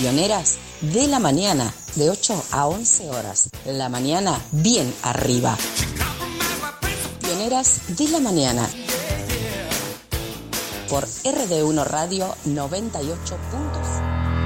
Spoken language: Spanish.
Pioneras de la mañana, de 8 a 11 horas. La mañana bien arriba. Pioneras de la mañana. Por RD1 Radio 98 puntos.